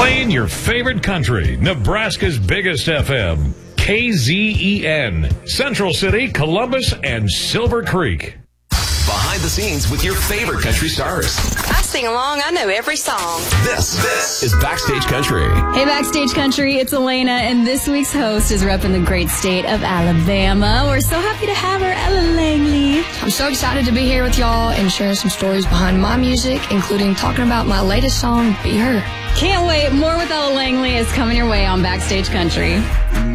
Playing your favorite country, Nebraska's biggest FM, KZEN, Central City, Columbus, and Silver Creek. Behind the scenes with your favorite country stars. I sing along. I know every song. This is Backstage Country. Hey, Backstage Country, it's Elena, and this week's host is repping the great state of Alabama. We're so happy to have her, Ella Langley. I'm so excited to be here with y'all and sharing some stories behind my music, including talking about my latest song, Be Her. Can't wait. More with Ella Langley is coming your way on Backstage Country.